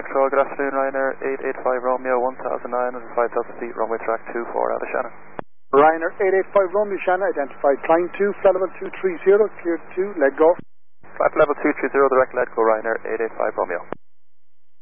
control, good afternoon, Ryanair 885 Romeo, 1,900, 5,000 feet, runway track 24 out of Shannon. Ryanair 885 Romeo, Shannon, identified, climb 2, flight level 230, cleared 2, let go. Flight level 230, direct let go, Ryanair 885 Romeo.